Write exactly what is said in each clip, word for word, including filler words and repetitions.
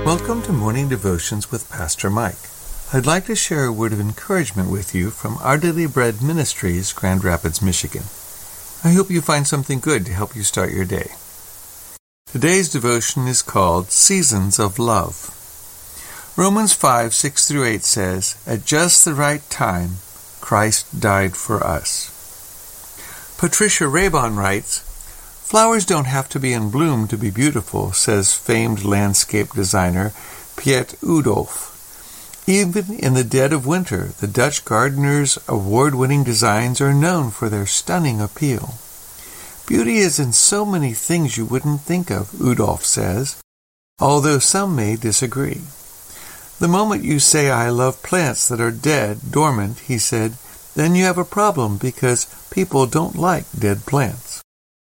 Welcome to Morning Devotions with Pastor Mike. I'd like to share a word of encouragement with you from Our Daily Bread Ministries, Grand Rapids, Michigan. I hope you find something good to help you start your day. Today's devotion is called Seasons of Love. Romans five, six through eight says, "At just the right time, Christ died for us." Patricia Raybon writes, "Flowers don't have to be in bloom to be beautiful," says famed landscape designer Piet Oudolf. Even in the dead of winter, the Dutch gardener's award-winning designs are known for their stunning appeal. "Beauty is in so many things you wouldn't think of," Oudolf says, although some may disagree. "The moment you say I love plants that are dead, dormant," he said, "then you have a problem because people don't like dead plants."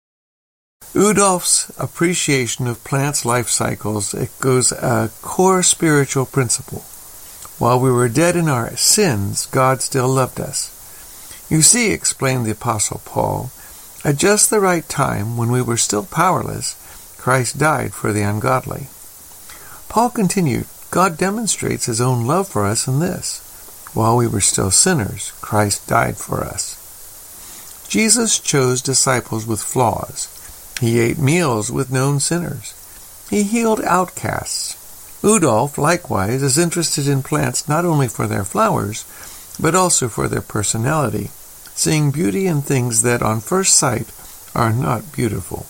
Oudolf's appreciation of plants' life cycles echoes a core spiritual principle. While we were dead in our sins, God still loved us. "You see," explained the Apostle Paul, "at just the right time, when we were still powerless, Christ died for the ungodly." Paul continued, "God demonstrates his own love for us in this. While we were still sinners, Christ died for us." Jesus chose disciples with flaws. He ate meals with known sinners. He healed outcasts. Oudolf, likewise, is interested in plants not only for their flowers, but also for their personality, seeing beauty in things that on first sight are not beautiful.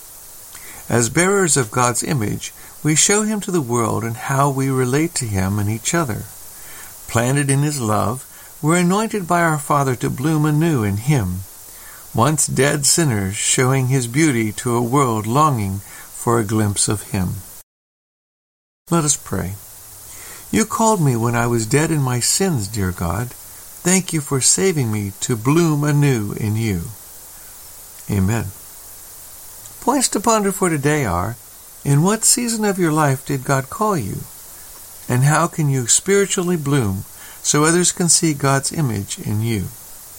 As bearers of God's image, we show him to the world in how we relate to him and each other. Planted in his love, we're anointed by our Father to bloom anew in him. Once dead sinners showing his beauty to a world longing for a glimpse of him. Let us pray. "You called me when I was dead in my sins, dear God. Thank you for saving me to bloom anew in you." Amen. Points to ponder for today are, in what season of your life did God call you? And how can you spiritually bloom so others can see God's image in you?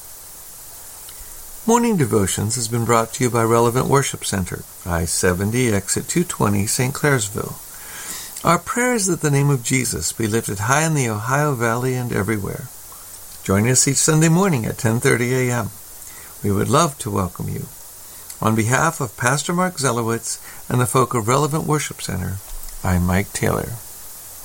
Morning Devotions has been brought to you by Relevant Worship Center, I seventy, exit two twenty, Saint Clairsville. Our prayer is that the name of Jesus be lifted high in the Ohio Valley and everywhere. Join us each Sunday morning at ten thirty a.m. We would love to welcome you. On behalf of Pastor Mark Zelowitz and the folk of Relevant Worship Center, I'm Mike Taylor.